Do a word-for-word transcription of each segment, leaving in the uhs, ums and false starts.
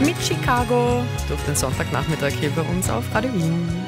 mit Chicago durch den Sonntagnachmittag hier bei uns auf Radio Wien.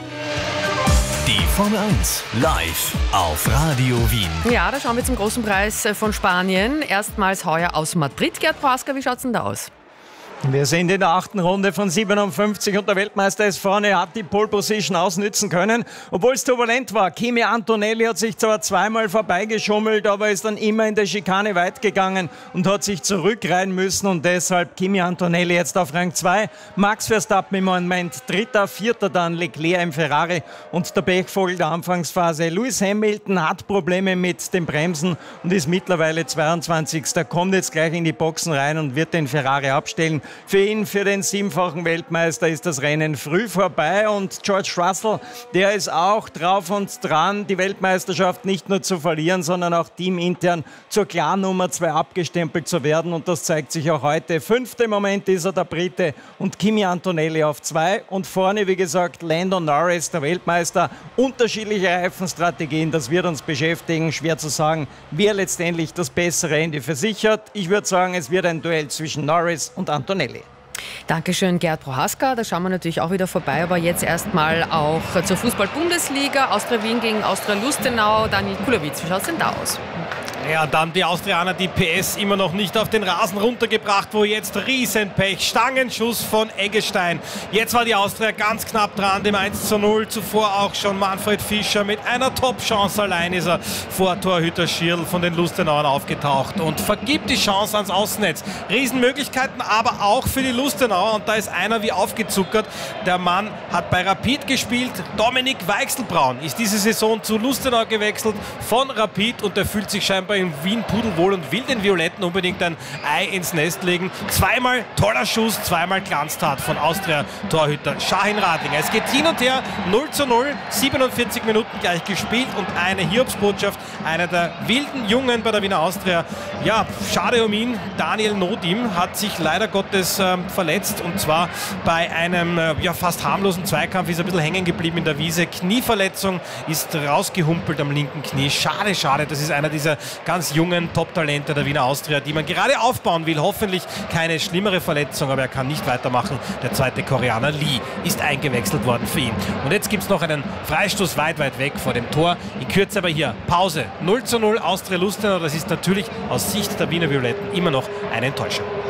Die Formel eins live auf Radio Wien. Ja, da schauen wir zum großen Preis von Spanien. Erstmals heuer aus Madrid. Gerd Prohaska, wie schaut es denn da aus? Wir sind in der achten Runde von siebenundfünfzig und der Weltmeister ist vorne, hat die Pole Position ausnützen können, obwohl es turbulent war. Kimi Antonelli hat sich zwar zweimal vorbeigeschummelt, aber ist dann immer in der Schikane weit gegangen und hat sich zurückreihen müssen und deshalb Kimi Antonelli jetzt auf Rang zwei. Max Verstappen im Moment dritter, vierter dann Leclerc im Ferrari und der Pechvogel der Anfangsphase. Lewis Hamilton hat Probleme mit den Bremsen und ist mittlerweile zweiundzwanzigster Kommt jetzt gleich in die Boxen rein und wird den Ferrari abstellen. Für ihn, für den siebenfachen Weltmeister, ist das Rennen früh vorbei und George Russell, der ist auch drauf und dran, die Weltmeisterschaft nicht nur zu verlieren, sondern auch teamintern zur Klarnummer zwei abgestempelt zu werden und das zeigt sich auch heute. Fünfter im Moment ist er der Brite und Kimi Antonelli auf zwei und vorne, wie gesagt, Lando Norris, der Weltmeister. Unterschiedliche Reifenstrategien, das wird uns beschäftigen. Schwer zu sagen, wer letztendlich das bessere Ende versichert. Ich würde sagen, es wird ein Duell zwischen Norris und Antonelli. Dankeschön, Gerd Prohaska. Da schauen wir natürlich auch wieder vorbei, aber jetzt erstmal auch zur Fußball-Bundesliga. Austria Wien gegen Austria Lustenau. Daniel Kulowitz, wie schaut es denn da aus? Ja, dann die Austrianer, die P S immer noch nicht auf den Rasen runtergebracht, wo jetzt Riesenpech, Stangenschuss von Eggestein. Jetzt war die Austria ganz knapp dran, dem eins zu null. Zuvor auch schon Manfred Fischer mit einer Top-Chance. Allein ist er vor Torhüter Schirl von den Lustenauern aufgetaucht und vergibt die Chance ans Außennetz. Riesenmöglichkeiten, aber auch für die Lustenauer und da ist einer wie aufgezuckert. Der Mann hat bei Rapid gespielt. Dominik Weichselbraun ist diese Saison zu Lustenau gewechselt von Rapid und der fühlt sich scheinbar in Wien pudelwohl und will den Violetten unbedingt ein Ei ins Nest legen. Zweimal toller Schuss, zweimal Glanztat von Austria-Torhüter Shahin Radlinger. Es geht hin und her, null zu null, siebenundvierzig Minuten gleich gespielt und eine Hiobsbotschaft, einer der wilden Jungen bei der Wiener Austria. Ja, schade um ihn, Daniel Nodim hat sich leider Gottes ähm, verletzt und zwar bei einem äh, ja, fast harmlosen Zweikampf, ist ein bisschen hängen geblieben in der Wiese. Knieverletzung, ist rausgehumpelt am linken Knie. Schade, schade, das ist einer dieser ganz jungen Top-Talente der Wiener Austria, die man gerade aufbauen will. Hoffentlich keine schlimmere Verletzung, aber er kann nicht weitermachen. Der zweite Koreaner Lee ist eingewechselt worden für ihn. Und jetzt gibt es noch einen Freistoß weit, weit weg vor dem Tor. In Kürze aber hier Pause. null zu null Austria Lustenau. Das ist natürlich aus Sicht der Wiener Violetten immer noch eine Enttäuschung.